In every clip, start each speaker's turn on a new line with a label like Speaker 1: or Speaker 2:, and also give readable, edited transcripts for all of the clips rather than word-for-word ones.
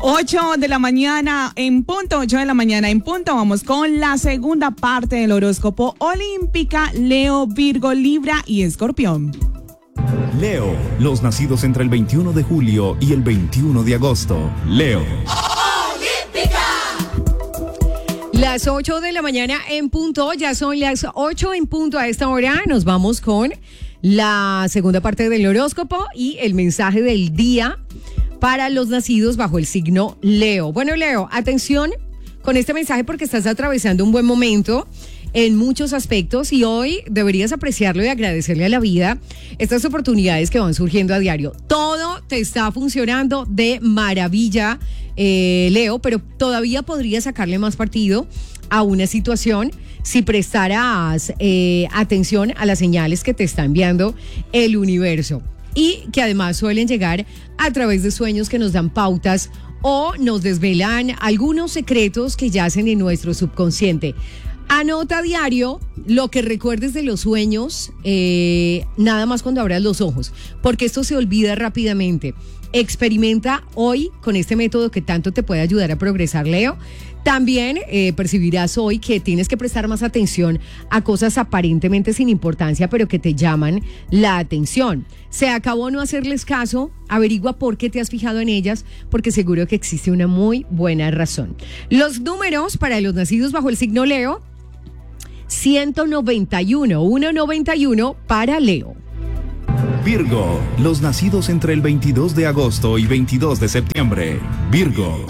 Speaker 1: 8 de la mañana en punto, 8 de la mañana en punto. Vamos con la segunda parte del horóscopo olímpica. Leo, Virgo, Libra y Escorpión.
Speaker 2: Leo, los nacidos entre el 21 de julio y el 21 de agosto. Leo.
Speaker 3: Las 8 de la mañana en punto, ya son las 8 en punto a esta hora. Nos vamos con la segunda parte del horóscopo y el mensaje del día para los nacidos bajo el signo Leo. Bueno, Leo, atención con este mensaje porque estás atravesando un buen momento en muchos aspectos y hoy deberías apreciarlo y agradecerle a la vida estas oportunidades que van surgiendo a diario. Todo te está funcionando de maravilla, Leo, pero todavía podrías sacarle más partido a una situación si prestaras atención a las señales que te está enviando el universo y que además suelen llegar a través de sueños que nos dan pautas o nos desvelan algunos secretos que yacen en nuestro subconsciente. Anota a diario lo que recuerdes de los sueños, nada más cuando abras los ojos, porque esto se olvida rápidamente. Experimenta hoy con este método que tanto te puede ayudar a progresar, Leo. También percibirás hoy que tienes que prestar más atención a cosas aparentemente sin importancia, pero que te llaman la atención. Se acabó no hacerles caso, averigua por qué te has fijado en ellas, porque seguro que existe una muy buena razón. Los números para los nacidos bajo el signo Leo: 191 para Leo.
Speaker 2: Virgo, los nacidos entre el 22 de agosto y 22 de septiembre. Virgo.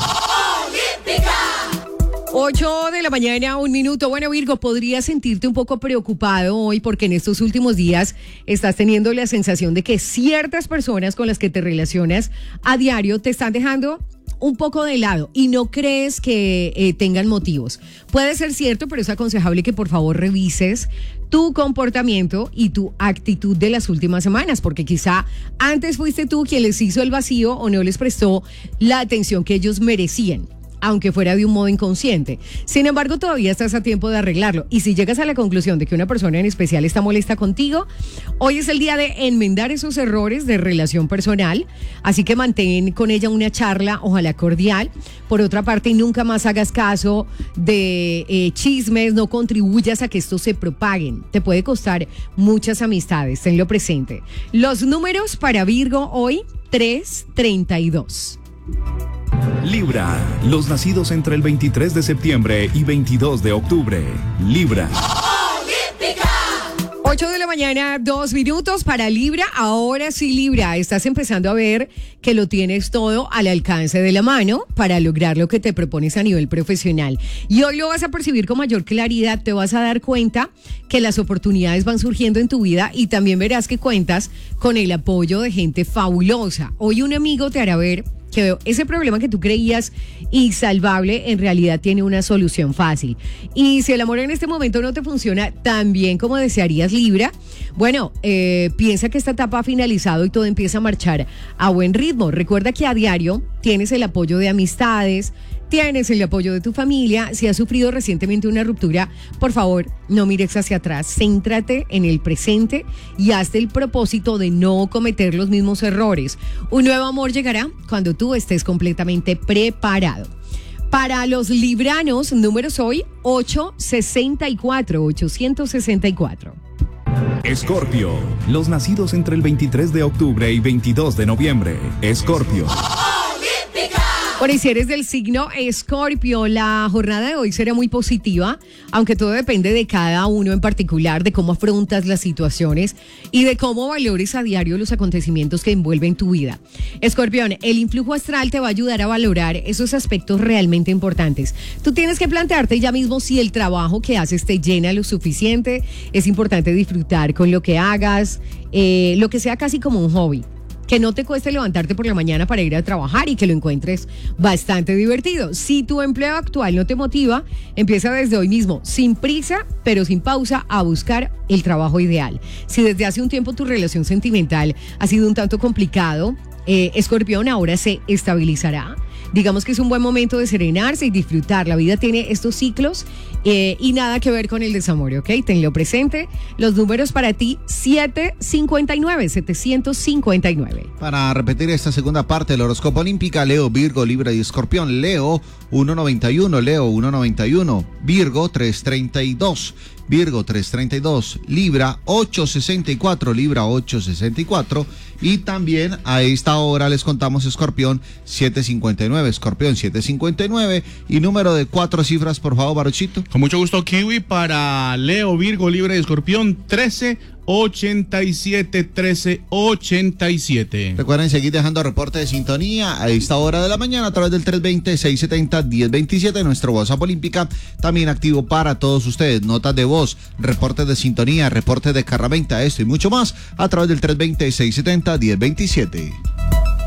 Speaker 3: 8 de la mañana, 1 minuto. Bueno, Virgo, podrías sentirte un poco preocupado hoy porque en estos últimos días estás teniendo la sensación de que ciertas personas con las que te relacionas a diario te están dejando un poco de lado y no crees que tengan motivos. Puede ser cierto, pero es aconsejable que por favor revises tu comportamiento y tu actitud de las últimas semanas, porque quizá antes fuiste tú quien les hizo el vacío o no les prestó la atención que ellos merecían, aunque fuera de un modo inconsciente. Sin embargo, todavía estás a tiempo de arreglarlo. Y si llegas a la conclusión de que una persona en especial está molesta contigo, hoy es el día de enmendar esos errores de relación personal. Así que mantén con ella una charla, ojalá cordial. Por otra parte, nunca más hagas caso de chismes, no contribuyas a que estos se propaguen. Te puede costar muchas amistades, tenlo presente. Los números para Virgo hoy: 332.
Speaker 2: Libra, los nacidos entre el 23 de septiembre y 22 de octubre. Libra.
Speaker 3: 8 de la mañana, 2 minutos para Libra. Ahora sí, Libra, estás empezando a ver que lo tienes todo al alcance de la mano para lograr lo que te propones a nivel profesional. Y hoy lo vas a percibir con mayor claridad, te vas a dar cuenta que las oportunidades van surgiendo en tu vida y también verás que cuentas con el apoyo de gente fabulosa. Hoy un amigo te hará ver que ese problema que tú creías insalvable en realidad tiene una solución fácil. Y si el amor en este momento no te funciona tan bien como desearías, Libra, bueno, piensa que esta etapa ha finalizado y todo empieza a marchar a buen ritmo. Recuerda que a diario tienes el apoyo de amistades, tienes el apoyo de tu familia. Si has sufrido recientemente una ruptura, por favor, no mires hacia atrás, céntrate en el presente y hazte el propósito de no cometer los mismos errores. Un nuevo amor llegará cuando tú estés completamente preparado. Para los libranos, números hoy: 864.
Speaker 2: Escorpio, los nacidos entre el 23 de octubre y 22 de noviembre. Escorpio.
Speaker 3: Bueno, y si eres del signo Escorpio, la jornada de hoy será muy positiva, aunque todo depende de cada uno en particular, de cómo afrontas las situaciones y de cómo valores a diario los acontecimientos que envuelven tu vida. Escorpión, el influjo astral te va a ayudar a valorar esos aspectos realmente importantes. Tú tienes que plantearte ya mismo si el trabajo que haces te llena lo suficiente. Es importante disfrutar con lo que hagas, lo que sea casi como un hobby. Que no te cueste levantarte por la mañana para ir a trabajar y que lo encuentres bastante divertido. Si tu empleo actual no te motiva, empieza desde hoy mismo, sin prisa, pero sin pausa, a buscar el trabajo ideal. Si desde hace un tiempo tu relación sentimental ha sido un tanto complicado, Escorpión, ahora se estabilizará. digamos que es un buen momento de serenarse y disfrutar. La vida tiene estos ciclos y nada que ver con el desamor, ¿ok? Tenlo presente. Los números para ti, 759.
Speaker 4: Para repetir esta segunda parte del horóscopo olímpica, Leo, Virgo, Libra y Escorpión. Leo 191, Leo 191, Virgo 332. Virgo 332, Libra 864, Libra 864 y también a esta hora les contamos Escorpión 759, Escorpión 759 y número de 4 cifras por favor, Baruchito.
Speaker 5: Con mucho gusto, Kiwi, para Leo, Virgo, Libra y Escorpión 1387.
Speaker 4: Recuerden seguir dejando reporte de sintonía a esta hora de la mañana a través del 320-670-1027, nuestro WhatsApp olímpica, también activo para todos ustedes. Notas de voz, reportes de sintonía, reportes de carramenta, esto y mucho más a través del 320-670-1027.